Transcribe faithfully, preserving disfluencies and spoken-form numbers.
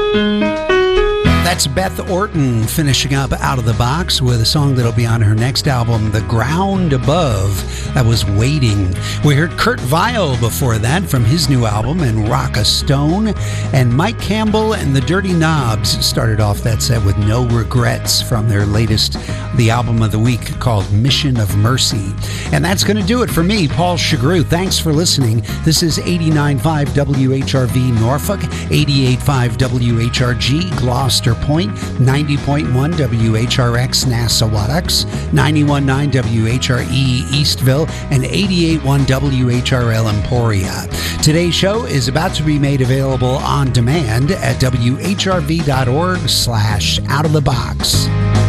That's Beth Orton finishing up Out of the Box with a song that'll be on her next album, The Ground Above. That was Waiting. We heard Kurt Vile before that from his new album, and Rock a Stone. And Mike Campbell and the Dirty Knobs started off that set with No Regrets from their latest, the album of the week called Mission of Mercy. And that's going to do it for me, Paul Chagru. Thanks for listening. This is eighty-nine point five W H R V Norfolk, eighty-eight point five W H R G Gloucester Point, ninety point one W H R X Nassawadox, ninety-one point nine W H R E Eastville, and eighty-eight point one W H R L Emporia. Today's show is about to be made available on demand at W H R V dot org slash out of the box.